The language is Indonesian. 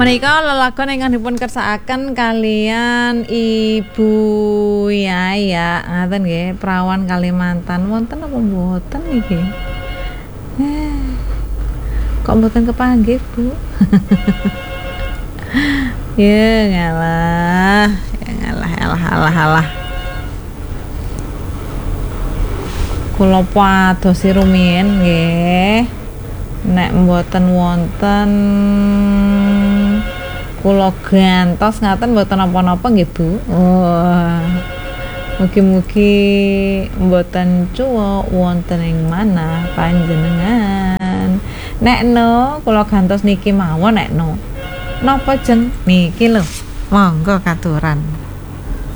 Menika lelagon ingkang dipun kersakaken kalian Ibu Yaya, ngaten nggih, Prawan Kalimantan. Wonten apa mboten niki? Kok mboten kepanggih, Bu? Ya ngalah, alah. Kula padosi rumiyin nggih. Nek mboten wonten kula gantos ngaten mboten napa-napa nggih, Bu. Mugi-mugi mboten cuwuk wonten ing manah panjenengan. Nek no kula gantos niki mawon nek no. Napa jeng niki lho. Monggo katuran.